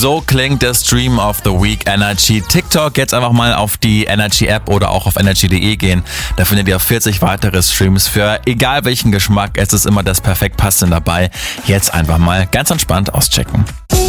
So klingt der Stream of the Week Energy. TikTok, jetzt einfach mal auf die Energy App oder auch auf energy.de gehen. Da findet ihr 40 weitere Streams für egal welchen Geschmack. Es ist immer das perfekt passende dabei. Jetzt einfach mal ganz entspannt auschecken.